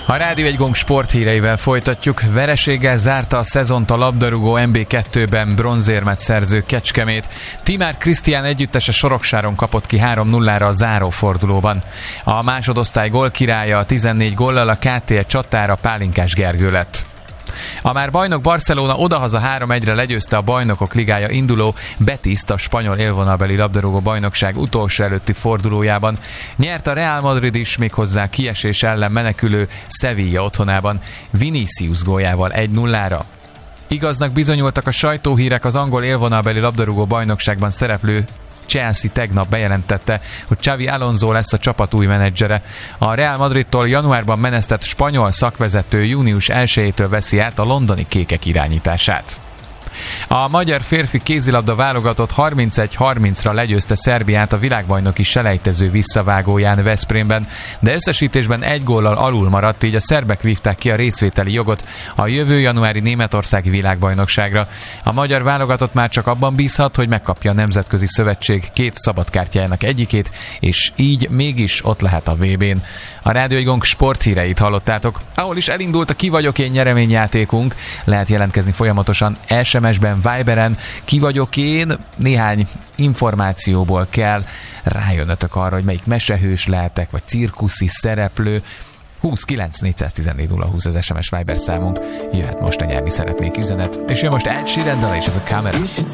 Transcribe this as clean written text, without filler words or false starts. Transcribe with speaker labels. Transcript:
Speaker 1: A Rádió egy Gong sporthíreivel folytatjuk. Vereséggel zárta a szezont a labdarúgó MB2-ben bronzérmet szerző Kecskemét. Timár Krisztián együttese Soroksáron kapott ki 3-0-ra a zárófordulóban. A másodosztály gólkirálya a 14 góllal a KTE csatára Pálinkás Gergő lett. A már bajnok Barcelona odahaza 3-1-re legyőzte a Bajnokok Ligája induló Betiszt a spanyol élvonalbeli labdarúgó bajnokság utolsó előtti fordulójában. Nyert a Real Madrid is, méghozzá kiesés ellen menekülő Sevilla otthonában Vinicius góljával 1-0-ra. Igaznak bizonyultak a sajtóhírek, az angol élvonalbeli labdarúgó bajnokságban szereplő Chelsea tegnap bejelentette, hogy Xavi Alonso lesz a csapat új menedzsere. A Real Madridtól januárban menesztett spanyol szakvezető június 1-től veszi át a londoni kékek irányítását. A magyar férfi kézilabda válogatott 31-30-ra legyőzte Szerbiát a világbajnoki selejtező visszavágóján Veszprémben, de összesítésben 1 góllal alul maradt, így a szerbek vívták ki a részvételi jogot a jövő januári németországi világbajnokságra. A magyar válogatott már csak abban bízhat, hogy megkapja a Nemzetközi Szövetség 2 szabadkártyájának egyikét, és így mégis ott lehet a VB-n. A Rádió egy Gong sporthíreit hallottátok, ahol is elindult a Ki vagyok én nyereményjátékunk. Lehet jelentkezni folyamatosan SMS-ben, Viberen. Ki vagyok én? Néhány információból kell rájönnötök arra, hogy melyik mesehős lehetek, vagy cirkuszi szereplő. 29 414 020 az SMS Viber számunk. Jöhet most a nyerni szeretnék üzenet. És jön most Ed Sheeran dala és ez a Camera.